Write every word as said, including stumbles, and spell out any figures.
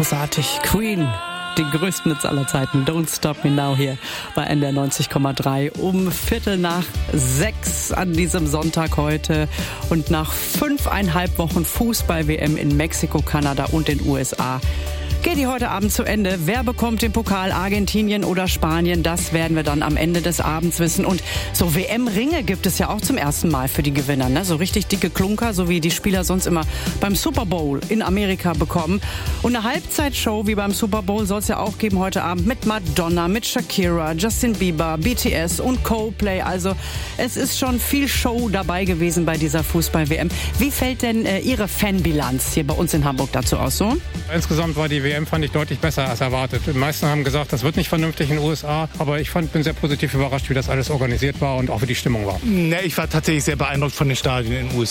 großartig. Queen, den größten Hits aller Zeiten. Don't Stop Me Now hier bei N D R neunzig Komma drei. Um Viertel nach sechs an diesem Sonntag heute. Und nach fünfeinhalb Wochen Fußball-W M in Mexiko, Kanada und den U S A geht die heute Abend zu Ende. Wer bekommt den Pokal, Argentinien oder Spanien? Das werden wir dann am Ende des Abends wissen. Und so W M-Ringe gibt es ja auch zum ersten Mal für die Gewinner. Ne? So richtig dicke Klunker, so wie die Spieler sonst immer beim Super Bowl in Amerika bekommen. Und eine Halbzeitshow wie beim Super Bowl soll es ja auch geben heute Abend mit Madonna, mit Shakira, Justin Bieber, B T S und Coldplay. Also es ist schon viel Show dabei gewesen bei dieser Fußball-W M. Wie fällt denn äh, Ihre Fanbilanz hier bei uns in Hamburg dazu aus? So? Insgesamt war die W M fand ich deutlich besser als erwartet. Die meisten haben gesagt, das wird nicht vernünftig in den U S A, aber ich fand, bin sehr positiv überrascht, wie das alles organisiert war und auch wie die Stimmung war. Ne, ich war tatsächlich sehr beeindruckt von den Stadien in den U S A.